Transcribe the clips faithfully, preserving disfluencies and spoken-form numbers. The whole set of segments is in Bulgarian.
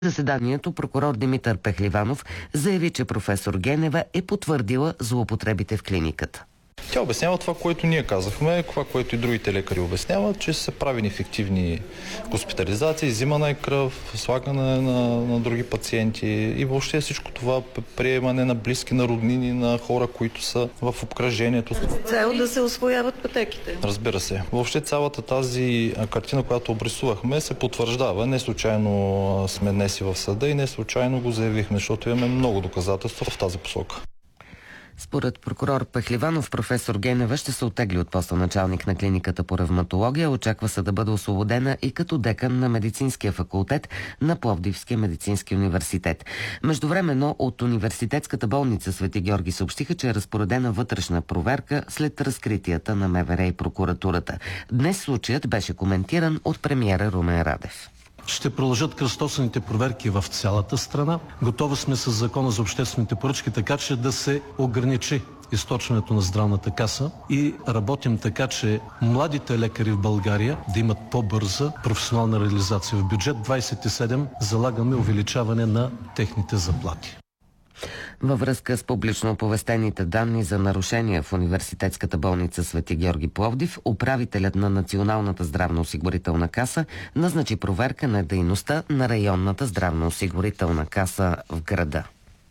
заседанието прокурор Димитър Пехливанов заяви, че професор Генева е потвърдила злоупотребите в клиниката. Тя обяснява това, което ние казахме, това, което и другите лекари обясняват, че са правени фиктивни хоспитализации, взимана е кръв, слагане на, на други пациенти и въобще всичко това приемане на близки, на роднини, на хора, които са в обкръжението. Цел да се усвояват пътеките. Разбира се. Въобще цялата тази картина, която обрисувахме, се потвърждава. Не случайно сме днес и в съда и не случайно го заявихме, защото имаме много доказателства в тази посока. Според прокурор Пехливанов, професор Генева ще се оттегли от поста началник на клиниката по ревматология. Очаква се да бъде освободена и като декан на медицинския факултет на Пловдивския медицински университет. Междувременно от университетската болница Свети Георги съобщиха, че е разпоредена вътрешна проверка след разкритията на МВР и прокуратурата. Днес случаят беше коментиран от премиера Румен Радев. Ще продължат кръстосаните проверки в цялата страна. Готови сме с Закона за обществените поръчки, така че да се ограничи източването на здравната каса и работим така, че младите лекари в България да имат по-бърза професионална реализация. В бюджет двадесет и седем залагаме увеличаване на техните заплати. Във връзка с публично оповестените данни за нарушения в университетската болница Свети Георги Пловдив, управителят на Националната здравноосигурителна каса назначи проверка на дейността на районната здравноосигурителна каса в града.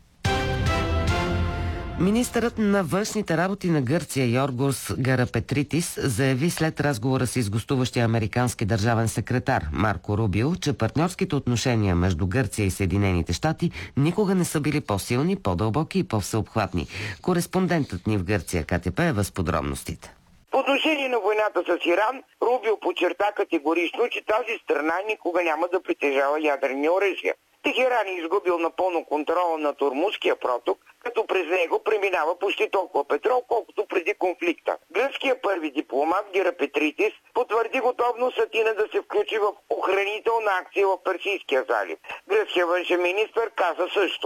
Министърът на външните работи на Гърция Йоргос Гарапетритис заяви след разговора си с гостуващия американски държавен секретар Марко Рубио, че партньорските отношения между Гърция и Съединените щати никога не са били по-силни, по-дълбоки и по-всеобхватни. Кореспондентът ни в Гърция КТП е с подробностите. По отношение на войната с Иран, Рубио подчерта категорично, че тази страна никога няма да притежава ядрени оръжия. Техеран е изгубил напълно контрола на Ормузския проток, като през него преминава почти толкова петрол, колкото преди конфликта. Гръцкият първи дипломат Герапетритис потвърди готовност Атина да се включи в охранителна акция в Персийския залив. Гръцкият външен министър каза също.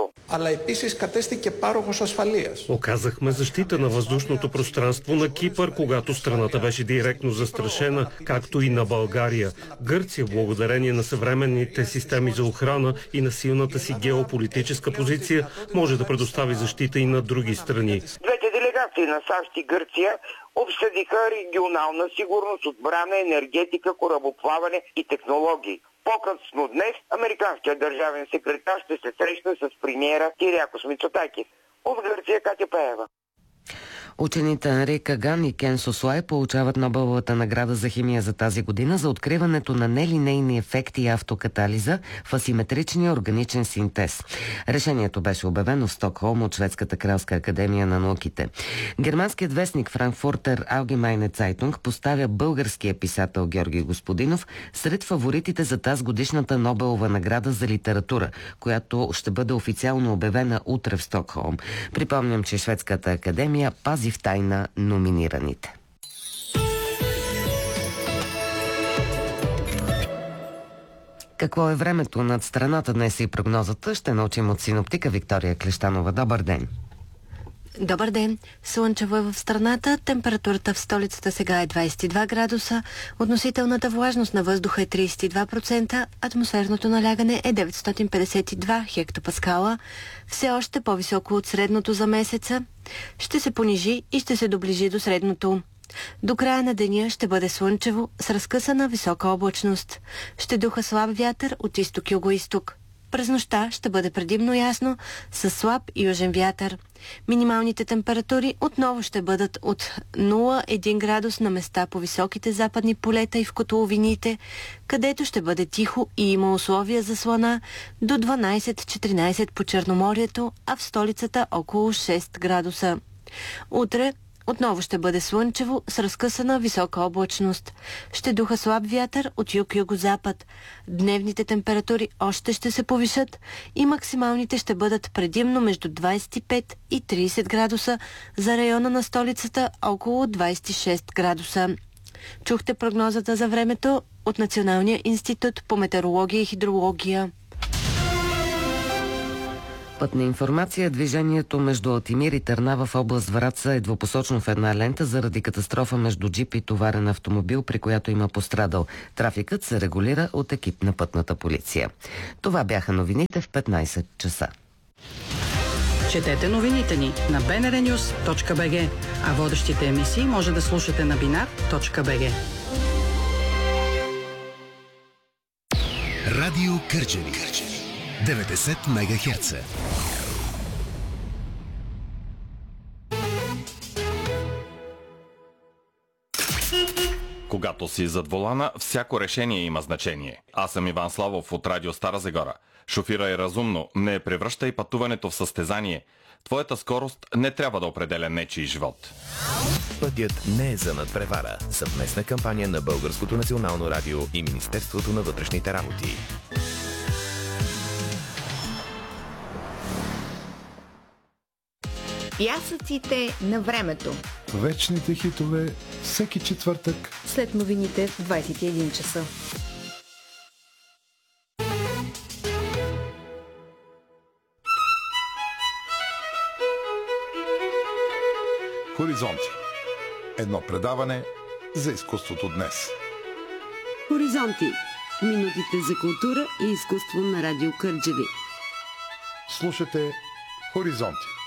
Оказахме защита на въздушното пространство на Кипър, когато страната беше директно застрашена, както и на България. Гърция, благодарение на съвременните системи за охрана и на силната си геополитическа позиция, може да предостави защита и на други страни. Двете делегации на САЩ и Гърция обсъдиха регионална сигурност, отбрана, енергетика, корабоплаване и технологии. По-късно днес американският държавен секретар ще се срещне с премиера Кириакос Мицотакис. От Гърция Катя Пеева. Учените Анри Каган и Кен Сослай получават Нобеловата награда за химия за тази година за откриването на нелинейни ефекти и автокатализа в асиметричния органичен синтез. Решението беше обявено в Стокхолм от Шведската кралска академия на науките. Германският вестник Франкфуртер Allgemeine Zeitung поставя българския писател Георги Господинов сред фаворитите за тази годишната Нобелова награда за литература, която ще бъде официално обявена утре в Стокхолм. Припомням, че Шведската академия пази в тайна номинираните. Какво е времето над страната днес и прогнозата ще научим от синоптика Виктория Клещанова. Добър ден! Добър ден! Слънчево е в страната. Температурата в столицата сега е двадесет и два градуса. Относителната влажност на въздуха е тридесет и два процента. Атмосферното налягане е деветстотин петдесет и два хектопаскала. Все още по-високо от средното за месеца. Ще се понижи и ще се доближи до средното. До края на деня ще бъде слънчево с разкъсана висока облачност. Ще духа слаб вятър от изток-юго-исток. През нощта ще бъде предимно ясно с слаб южен вятър. Минималните температури отново ще бъдат от нула до един градус на места по високите западни полета и в котловините, където ще бъде тихо и има условия за слана, до дванадесет до четиринадесет по Черноморието, а в столицата около шест градуса. Утре отново ще бъде слънчево с разкъсана висока облачност. Ще духа слаб вятър от юг-югозапад. Дневните температури още ще се повишат и максималните ще бъдат предимно между двадесет и пет и тридесет градуса, за района на столицата около двадесет и шест градуса. Чухте прогнозата за времето от Националния институт по метеорология и хидрология. Пътна информация. Движението между Алтимир и Търнава в област Враца е двупосочно в една лента заради катастрофа между джип и товарен автомобил, при която има пострадал. Трафикът се регулира от екип на пътната полиция. Това бяха новините в петнайсет часа. Четете новините ни на би ен ар нюз точка би джи, а водещите емисии може да слушате на бинар точка би джи. Радио Кърджали. деветдесет мегахерца. Когато си зад волана, всяко решение има значение. Аз съм Иван Славов от Радио Стара Загора. Шофирай разумно, не превръщай пътуването в състезание. Твоята скорост не трябва да определя нечий живот. Пътят не е за надпревара. Съвместна кампания на Българското национално радио и Министерството на вътрешните работи. Пясъците на времето. Вечните хитове всеки четвъртък. След новините в двайсет и един часа. Хоризонти. Едно предаване за изкуството днес. Хоризонти. Минутите за култура и изкуство на Радио Кърджали. Слушате Хоризонти.